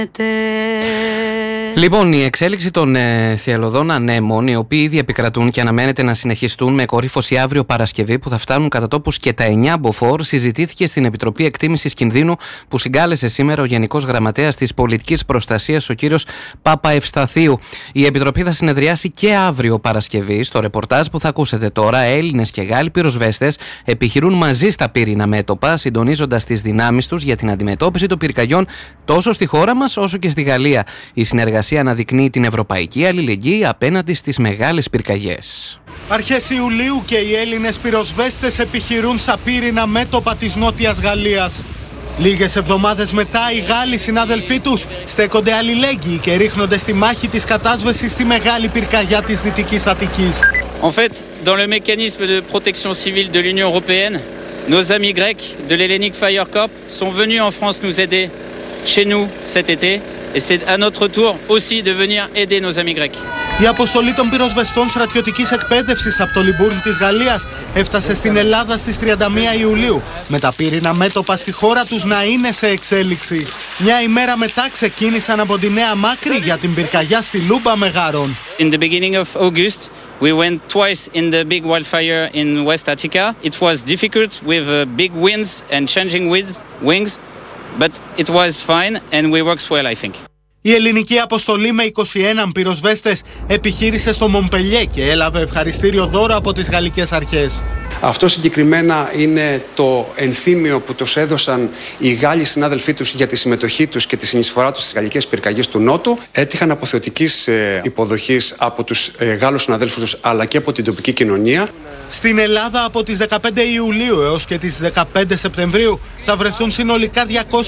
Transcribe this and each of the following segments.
Λοιπόν, η εξέλιξη των θυελλωδών ανέμων, οι οποίοι ήδη επικρατούν και αναμένεται να συνεχιστούν με κορύφωση αύριο Παρασκευή, που θα φτάνουν κατά τόπους και τα 9 μποφόρ, συζητήθηκε στην Επιτροπή Εκτίμησης Κινδύνου που συγκάλεσε σήμερα ο Γενικός Γραμματέας της Πολιτικής Προστασίας, ο κύριος Παπαευσταθίου. Η Επιτροπή θα συνεδριάσει και αύριο Παρασκευή. Στο ρεπορτάζ που θα ακούσετε τώρα, Έλληνες και Γάλλοι πυροσβέστες επιχειρούν μαζί στα πύριννα μέτωπα, συντονίζοντας τις δυνάμεις τους για την αντιμετώπιση των πυρκαγιών τόσο στη χώρα μας όσο και στη Γαλλία. Η συνεργασία αναδεικνύει την ευρωπαϊκή αλληλεγγύη απέναντι στις μεγάλες πυρκαγιές. Αρχές Ιουλίου και οι Έλληνες πυροσβέστες επιχειρούν στα πύρινα μέτωπα της Νότιας Γαλλίας. Λίγες εβδομάδες μετά, οι Γάλλοι συνάδελφοί τους στέκονται αλληλέγγυοι και ρίχνονται στη μάχη της κατάσβεσης στη μεγάλη πυρκαγιά της Δυτικής Αττικής. En fait, dans le mécanisme de protection civile de l'Union européenne, nos amis grecs de l'Hellenic Fire Corps sont venus en France nous aider chez nous cet été. Et c'est à notre tour aussi de venir aider nos amis grecs. Η αποστολή των πυροσβεστών στρατιωτικής εκπαίδευσης από το Λιμπούρν της Γαλλίας έφτασε στην Ελλάδα στις 31 Ιουλίου, με τα πύρινα μέτωπα στη χώρα τους να είναι σε εξέλιξη. Μια ημέρα μετά ξεκίνησαν από τη Νέα Μάκρη για την πυρκαγιά στη Λούμπα Μεγάρων. In the beginning of August, we went twice in the big wildfire in West Attica. It was difficult with big winds and changing wings. But it was fine and we worked well, I think. Η ελληνική αποστολή με 21 πυροσβέστες επιχείρησε στο Μομπελιέ και έλαβε ευχαριστήριο δώρο από τις γαλλικές αρχές. Αυτό συγκεκριμένα είναι το ενθύμιο που τους έδωσαν οι Γάλλοι συνάδελφοί τους για τη συμμετοχή τους και τη συνεισφορά τους στις γαλλικές πυρκαγιές του Νότου. Έτυχαν αποθεωτικής υποδοχής από τους Γάλλους συναδέλφους τους αλλά και από την τοπική κοινωνία. Στην Ελλάδα από τις 15 Ιουλίου έως και τις 15 Σεπτεμβρίου θα βρεθούν συνολικά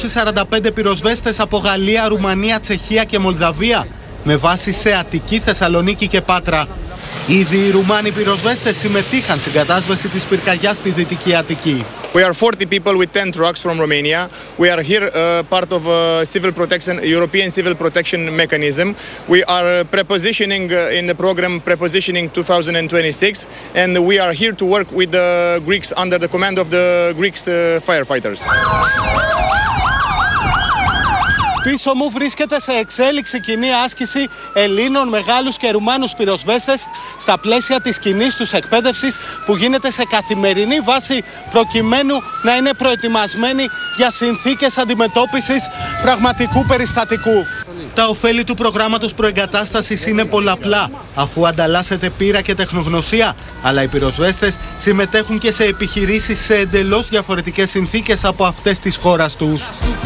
245 πυροσβέστες από Γαλλία, Ρουμανία, Τσεχία και Μολδαβία με βάση σε Αττική, Θεσσαλονίκη και Πάτρα. Ήδη οι Ρουμάνοι πυροσβέστες συμμετείχαν στην κατάσβεση της πυρκαγιάς στη Δυτική Αττική. We are 40 people with 10 trucks from Romania. We are here part of civil protection, European civil protection mechanism. We are prepositioning in the program Prepositioning 2026 and we are here to work with the Greeks under the command of the Greek firefighters. Πίσω μου βρίσκεται σε εξέλιξη κοινή άσκηση Ελλήνων, Μεγάλους και Ρουμάνους πυροσβέστες στα πλαίσια της κοινής τους εκπαίδευσης που γίνεται σε καθημερινή βάση προκειμένου να είναι προετοιμασμένοι για συνθήκες αντιμετώπισης πραγματικού περιστατικού. Τα ωφέλη του προγράμματος προεγκατάστασης είναι πολλαπλά, αφού ανταλλάσσεται πείρα και τεχνογνωσία, αλλά οι πυροσβέστες συμμετέχουν και σε επιχειρήσεις σε εντελώς διαφορετικές συνθήκες από αυτές της χώρας τους.